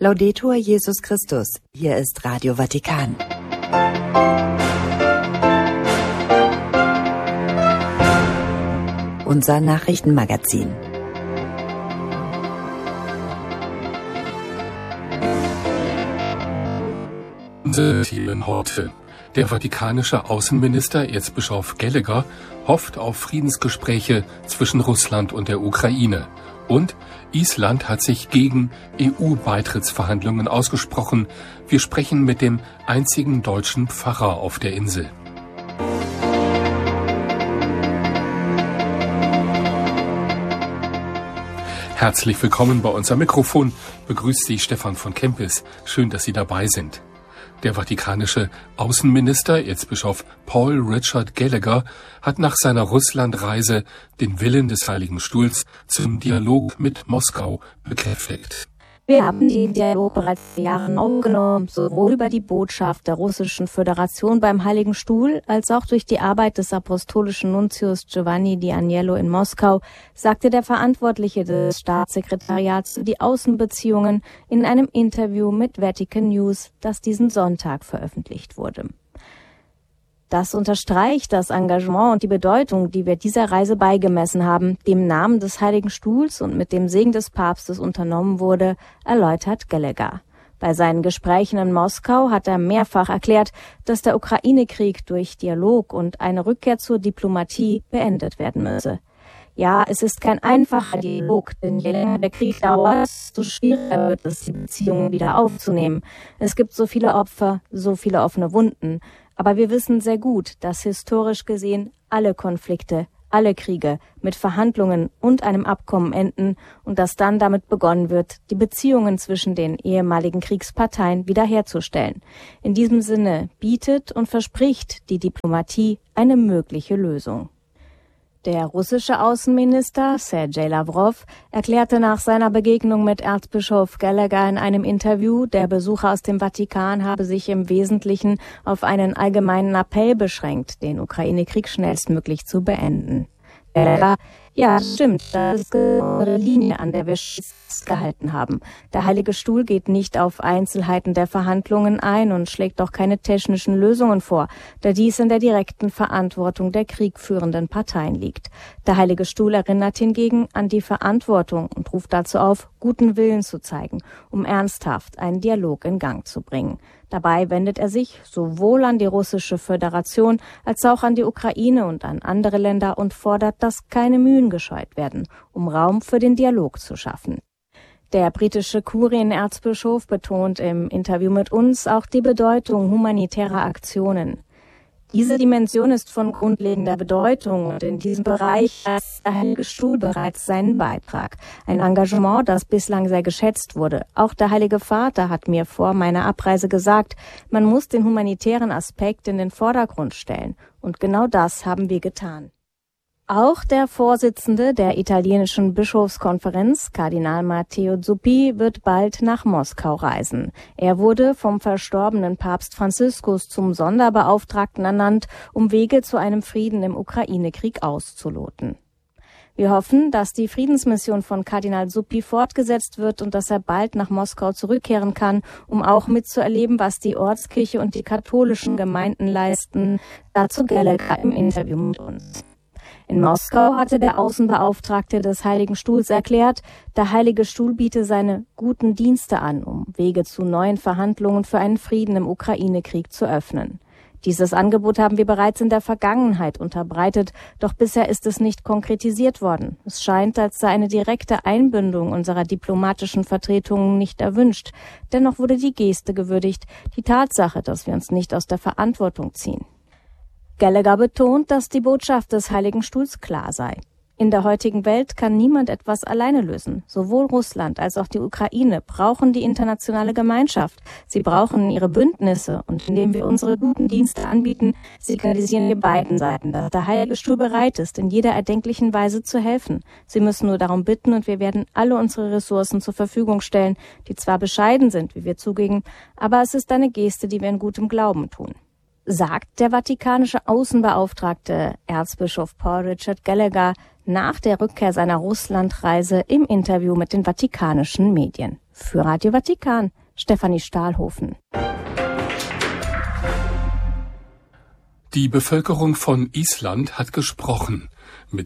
Laudetur Jesus Christus. Hier ist Radio Vatikan. Unser Nachrichtenmagazin. Unsere Themen heute. Der vatikanische Außenminister Erzbischof Gallagher hofft auf Friedensgespräche zwischen Russland und der Ukraine. Und Island hat sich gegen EU-Beitrittsverhandlungen ausgesprochen. Wir sprechen mit dem einzigen deutschen Pfarrer auf der Insel. Herzlich willkommen bei uns am Mikrofon. Begrüßt Sie Stefan von Kempis. Schön, dass Sie dabei sind. Der vatikanische Außenminister, Erzbischof Paul Richard Gallagher, hat nach seiner Russlandreise den Willen des Heiligen Stuhls zum Dialog mit Moskau bekräftigt. Wir haben den Dialog bereits vor Jahren aufgenommen, sowohl über die Botschaft der Russischen Föderation beim Heiligen Stuhl als auch durch die Arbeit des apostolischen Nuntius Giovanni Di Agnello in Moskau, sagte der Verantwortliche des Staatssekretariats für die Außenbeziehungen in einem Interview mit Vatican News, das diesen Sonntag veröffentlicht wurde. Das unterstreicht das Engagement und die Bedeutung, die wir dieser Reise beigemessen haben, die im Namen des Heiligen Stuhls und mit dem Segen des Papstes unternommen wurde, erläutert Gallagher. Bei seinen Gesprächen in Moskau hat er mehrfach erklärt, dass der Ukraine-Krieg durch Dialog und eine Rückkehr zur Diplomatie beendet werden müsse. Ja, es ist kein einfacher Dialog, denn je länger der Krieg dauert, desto schwieriger wird es, die Beziehungen wieder aufzunehmen. Es gibt so viele Opfer, so viele offene Wunden. Aber wir wissen sehr gut, dass historisch gesehen alle Konflikte, alle Kriege mit Verhandlungen und einem Abkommen enden und dass dann damit begonnen wird, die Beziehungen zwischen den ehemaligen Kriegsparteien wiederherzustellen. In diesem Sinne bietet und verspricht die Diplomatie eine mögliche Lösung. Der russische Außenminister Sergei Lavrov erklärte nach seiner Begegnung mit Erzbischof Gallagher in einem Interview, der Besucher aus dem Vatikan habe sich im Wesentlichen auf einen allgemeinen Appell beschränkt, den Ukraine-Krieg schnellstmöglich zu beenden. Ja, stimmt, das ist eine Linie, an der wir gehalten haben. Der Heilige Stuhl geht nicht auf Einzelheiten der Verhandlungen ein und schlägt auch keine technischen Lösungen vor, da dies in der direkten Verantwortung der kriegführenden Parteien liegt. Der Heilige Stuhl erinnert hingegen an die Verantwortung und ruft dazu auf, guten Willen zu zeigen, um ernsthaft einen Dialog in Gang zu bringen. Dabei wendet er sich sowohl an die Russische Föderation als auch an die Ukraine und an andere Länder und fordert, dass keine Mühen gescheut werden, um Raum für den Dialog zu schaffen. Der britische Kurienerzbischof betont im Interview mit uns auch die Bedeutung humanitärer Aktionen. Diese Dimension ist von grundlegender Bedeutung und in diesem Bereich leistet der Heilige Stuhl bereits seinen Beitrag. Ein Engagement, das bislang sehr geschätzt wurde. Auch der Heilige Vater hat mir vor meiner Abreise gesagt, man muss den humanitären Aspekt in den Vordergrund stellen. Und genau das haben wir getan. Auch der Vorsitzende der italienischen Bischofskonferenz, Kardinal Matteo Zuppi, wird bald nach Moskau reisen. Er wurde vom verstorbenen Papst Franziskus zum Sonderbeauftragten ernannt, um Wege zu einem Frieden im Ukraine-Krieg auszuloten. Wir hoffen, dass die Friedensmission von Kardinal Zuppi fortgesetzt wird und dass er bald nach Moskau zurückkehren kann, um auch mitzuerleben, was die Ortskirche und die katholischen Gemeinden leisten. Dazu Gallagher im Interview mit uns. In Moskau hatte der Außenbeauftragte des Heiligen Stuhls erklärt, der Heilige Stuhl biete seine guten Dienste an, um Wege zu neuen Verhandlungen für einen Frieden im Ukraine-Krieg zu öffnen. Dieses Angebot haben wir bereits in der Vergangenheit unterbreitet, doch bisher ist es nicht konkretisiert worden. Es scheint, als sei eine direkte Einbindung unserer diplomatischen Vertretungen nicht erwünscht. Dennoch wurde die Geste gewürdigt, die Tatsache, dass wir uns nicht aus der Verantwortung ziehen. Gallagher betont, dass die Botschaft des Heiligen Stuhls klar sei. In der heutigen Welt kann niemand etwas alleine lösen. Sowohl Russland als auch die Ukraine brauchen die internationale Gemeinschaft. Sie brauchen ihre Bündnisse und indem wir unsere guten Dienste anbieten, signalisieren wir beiden Seiten, dass der Heilige Stuhl bereit ist, in jeder erdenklichen Weise zu helfen. Sie müssen nur darum bitten und wir werden alle unsere Ressourcen zur Verfügung stellen, die zwar bescheiden sind, wie wir zugeben, aber es ist eine Geste, die wir in gutem Glauben tun. Sagt der vatikanische Außenbeauftragte Erzbischof Paul Richard Gallagher nach der Rückkehr seiner Russlandreise im Interview mit den vatikanischen Medien. Für Radio Vatikan, Stefanie Stahlhofen. Die Bevölkerung von Island hat gesprochen. Mit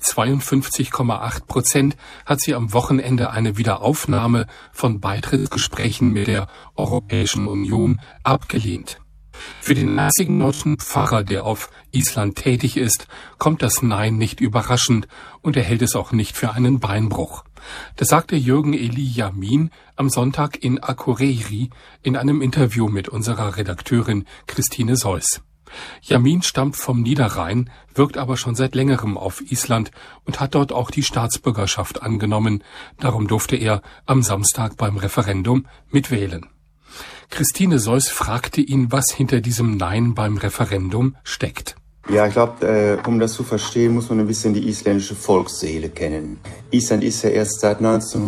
52,8% hat sie am Wochenende eine Wiederaufnahme von Beitrittsgesprächen mit der Europäischen Union abgelehnt. Für den einzigen deutschen Pfarrer, der auf Island tätig ist, kommt das Nein nicht überraschend und er hält es auch nicht für einen Beinbruch. Das sagte Jürgen Eli Yamin am Sonntag in Akureyri in einem Interview mit unserer Redakteurin Christine Seuss. Yamin stammt vom Niederrhein, wirkt aber schon seit längerem auf Island und hat dort auch die Staatsbürgerschaft angenommen. Darum durfte er am Samstag beim Referendum mitwählen. Christine Seuss fragte ihn, was hinter diesem Nein beim Referendum steckt. Ja, ich glaube, um das zu verstehen, muss man ein bisschen die isländische Volksseele kennen. Island ist ja erst seit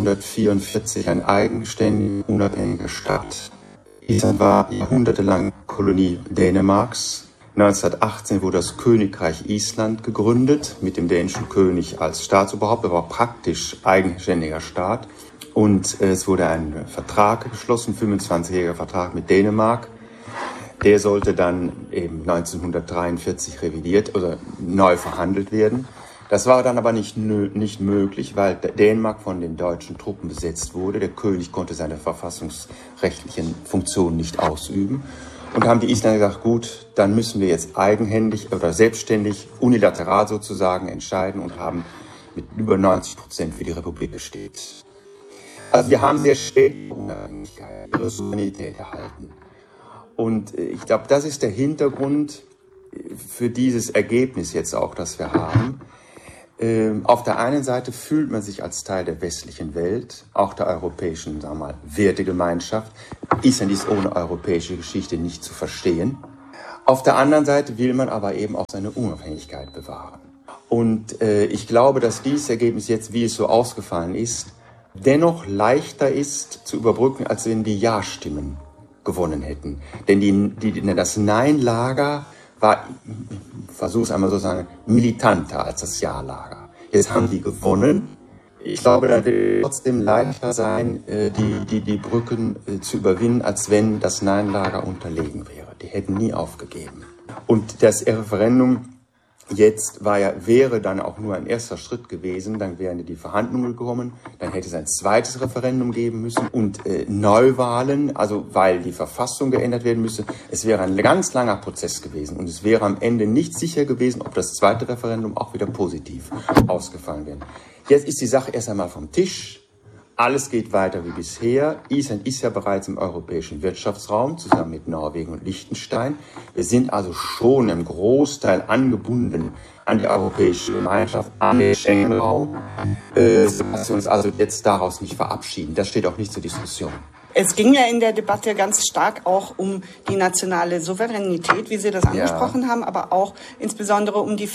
1944 ein eigenständiger, unabhängiger Staat. Island war jahrhundertelang Kolonie Dänemarks. 1918 wurde das Königreich Island gegründet, mit dem dänischen König als Staatsoberhaupt, aber praktisch eigenständiger Staat. Und es wurde ein Vertrag geschlossen, 25-jähriger Vertrag mit Dänemark. Der sollte dann eben 1943 revidiert oder neu verhandelt werden. Das war dann aber nicht möglich, weil Dänemark von den deutschen Truppen besetzt wurde. Der König konnte seine verfassungsrechtlichen Funktionen nicht ausüben. Und haben die Isländer gesagt, gut, dann müssen wir jetzt eigenhändig oder selbstständig, unilateral sozusagen entscheiden und haben mit über 90% für die Republik gestimmt. Also wir haben sehr schnell die Unabhängigkeit, ihre Souveränität erhalten. Und ich glaube, das ist der Hintergrund für dieses Ergebnis jetzt auch, das wir haben. Auf der einen Seite fühlt man sich als Teil der westlichen Welt, auch der europäischen, sagen wir mal, Wertegemeinschaft. Island ist ohne europäische Geschichte nicht zu verstehen. Auf der anderen Seite will man aber eben auch seine Unabhängigkeit bewahren. Und ich glaube, dass dieses Ergebnis jetzt, wie es so ausgefallen ist, dennoch leichter ist zu überbrücken, als wenn die Ja-Stimmen gewonnen hätten. Denn das Nein-Lager war, ich versuche es einmal so zu sagen, militanter als das Ja-Lager. Jetzt haben die gewonnen. Ich glaube, da wird es trotzdem leichter sein, die Brücken zu überwinden, als wenn das Nein-Lager unterlegen wäre. Die hätten nie aufgegeben. Und das Referendum jetzt wäre dann auch nur ein erster Schritt gewesen, dann wären die Verhandlungen gekommen, dann hätte es ein zweites Referendum geben müssen und Neuwahlen, also weil die Verfassung geändert werden müsste. Es wäre ein ganz langer Prozess gewesen und es wäre am Ende nicht sicher gewesen, ob das zweite Referendum auch wieder positiv ausgefallen wäre. Jetzt ist die Sache erst einmal vom Tisch. Alles geht weiter wie bisher. Island ist ja bereits im europäischen Wirtschaftsraum, zusammen mit Norwegen und Liechtenstein. Wir sind also schon im Großteil angebunden an die europäische Gemeinschaft, an den Schengen-Raum. Dass wir uns also jetzt daraus nicht verabschieden. Das steht auch nicht zur Diskussion. Es ging ja in der Debatte ganz stark auch um die nationale Souveränität, wie Sie das angesprochen haben, aber auch insbesondere um die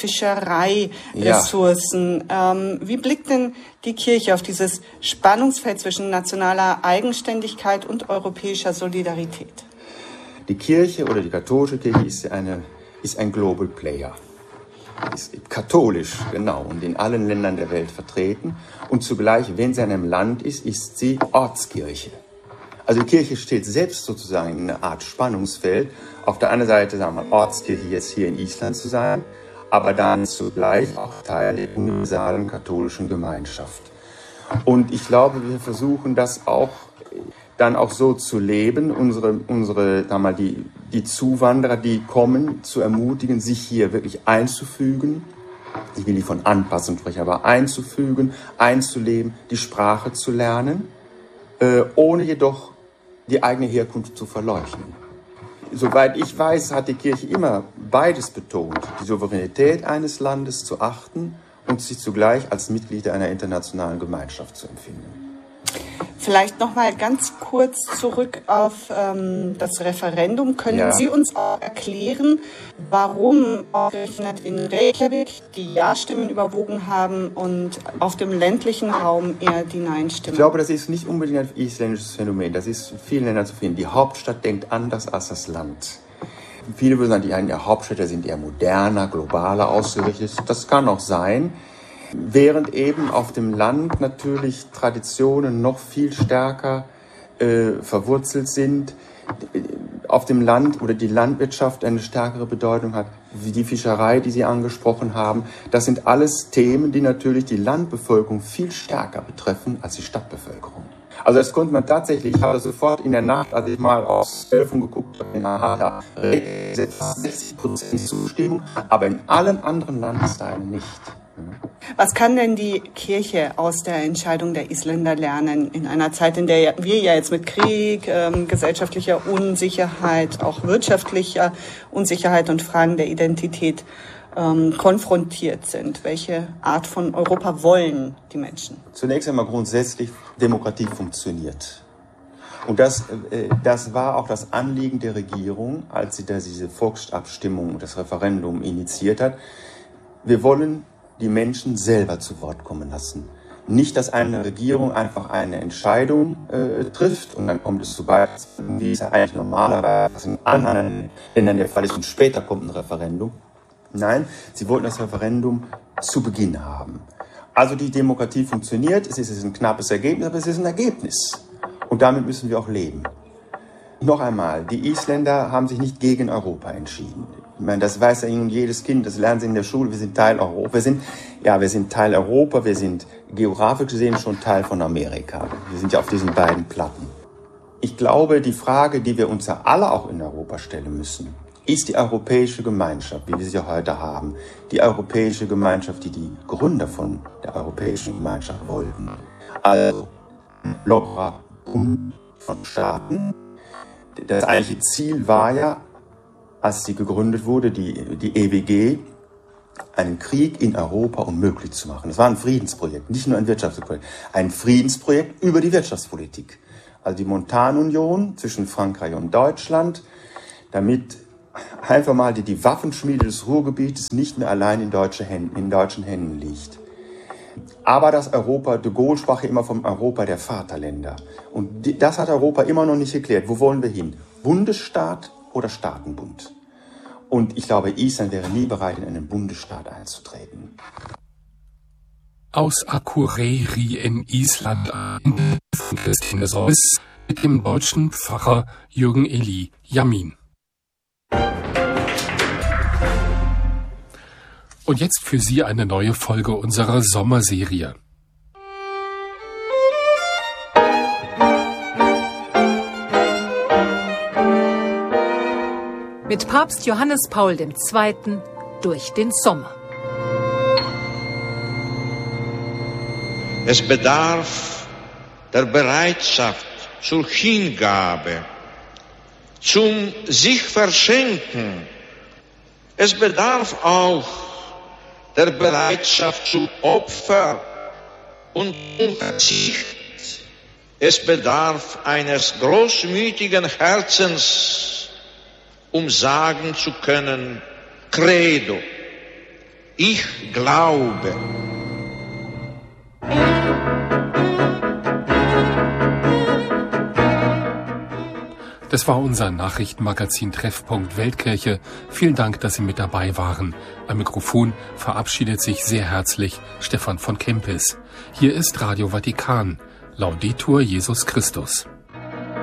Fischereiressourcen. Ja. Wie blickt denn die Kirche auf dieses Spannungsfeld zwischen nationaler Eigenständigkeit und europäischer Solidarität? Die Kirche oder die katholische Kirche ist ein Global Player. Ist katholisch, genau, und in allen Ländern der Welt vertreten. Und zugleich, wenn sie in einem Land ist, ist sie Ortskirche. Also die Kirche steht selbst sozusagen in einer Art Spannungsfeld. Auf der einen Seite, sagen wir mal, Ortskirche jetzt hier in Island zu sein, aber dann zugleich auch Teil der universalen katholischen Gemeinschaft. Und ich glaube, wir versuchen das auch dann auch so zu leben, unsere sagen wir mal, die Zuwanderer, die kommen, zu ermutigen, sich hier wirklich einzufügen. Ich will nicht von Anpassung sprechen, aber einzufügen, einzuleben, die Sprache zu lernen, ohne jedoch die eigene Herkunft zu verleugnen. Soweit ich weiß, hat die Kirche immer beides betont, die Souveränität eines Landes zu achten und sich zugleich als Mitglied einer internationalen Gemeinschaft zu empfinden. Vielleicht noch mal ganz kurz zurück auf das Referendum. Können Sie uns auch erklären, warum ausgerechnet in Reykjavik die Ja-Stimmen überwogen haben und auf dem ländlichen Raum eher die Nein-Stimmen? Ich glaube, das ist nicht unbedingt ein isländisches Phänomen. Das ist in vielen Ländern zu finden. Die Hauptstadt denkt anders als das Land. Viele würden sagen, die Hauptstädte sind eher moderner, globaler ausgerichtet. Das kann auch sein. Während eben auf dem Land natürlich Traditionen noch viel stärker verwurzelt sind, auf dem Land oder die Landwirtschaft eine stärkere Bedeutung hat, wie die Fischerei, die Sie angesprochen haben. Das sind alles Themen, die natürlich die Landbevölkerung viel stärker betreffen als die Stadtbevölkerung. Also das konnte man tatsächlich, ich habe sofort in der Nacht, als ich mal aufs Telefon geguckt habe, 60% Zustimmung, aber in allen anderen Landesteilen nicht. Was kann denn die Kirche aus der Entscheidung der Isländer lernen in einer Zeit, in der wir ja jetzt mit Krieg, gesellschaftlicher Unsicherheit, auch wirtschaftlicher Unsicherheit und Fragen der Identität konfrontiert sind? Welche Art von Europa wollen die Menschen? Zunächst einmal grundsätzlich, Demokratie funktioniert. Und das war auch das Anliegen der Regierung, als sie da diese Volksabstimmung, das Referendum initiiert hat. Wir wollen die Menschen selber zu Wort kommen lassen. Nicht, dass eine Regierung einfach eine Entscheidung trifft und dann kommt es zu Beispielen, wie es ja eigentlich normalerweise in anderen Ländern der Fall ist, und später kommt ein Referendum. Nein, sie wollten das Referendum zu Beginn haben. Also die Demokratie funktioniert, es ist ein knappes Ergebnis, aber es ist ein Ergebnis. Und damit müssen wir auch leben. Noch einmal, die Isländer haben sich nicht gegen Europa entschieden. Ich meine, das weiß ja nun jedes Kind, das lernen sie in der Schule, wir sind Teil Europa. Wir sind Teil Europa, wir sind geografisch gesehen schon Teil von Amerika. Wir sind ja auf diesen beiden Platten. Ich glaube, die Frage, die wir uns ja alle auch in Europa stellen müssen, ist die europäische Gemeinschaft, wie wir sie heute haben. Die europäische Gemeinschaft, die die Gründer von der europäischen Gemeinschaft wollten. Also lockerer von Staaten. Das eigentliche Ziel war ja, als sie gegründet wurde, die EWG, einen Krieg in Europa unmöglich zu machen. Das war ein Friedensprojekt, nicht nur ein Wirtschaftsprojekt. Ein Friedensprojekt über die Wirtschaftspolitik. Also die Montanunion zwischen Frankreich und Deutschland, damit einfach mal die Waffenschmiede des Ruhrgebietes nicht mehr allein in deutschen Händen liegt. Aber das Europa, de Gaulle sprach ja immer vom Europa der Vaterländer. Und das hat Europa immer noch nicht geklärt. Wo wollen wir hin? Bundesstaat oder Staatenbund? Und ich glaube, Island wäre nie bereit, in einen Bundesstaat einzutreten. Aus Akureyri in Island von Christine Solls mit dem deutschen Pfarrer Jürgen Eli Jamin. Und jetzt für Sie eine neue Folge unserer Sommerserie. Mit Papst Johannes Paul II. Durch den Sommer. Es bedarf der Bereitschaft zur Hingabe, zum sich verschenken. Es bedarf auch der Bereitschaft zum Opfer und zum Verzicht. Es bedarf eines großmütigen Herzens, um sagen zu können, Credo, ich glaube. Das war unser Nachrichtenmagazin Treffpunkt Weltkirche. Vielen Dank, dass Sie mit dabei waren. Am Mikrofon verabschiedet sich sehr herzlich Stefan von Kempis. Hier ist Radio Vatikan. Laudetur Jesus Christus.